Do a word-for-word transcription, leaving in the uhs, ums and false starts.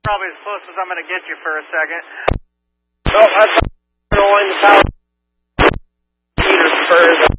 Probably as close as I'm going to get you for a second. Oh, I'm going to line the power meters further.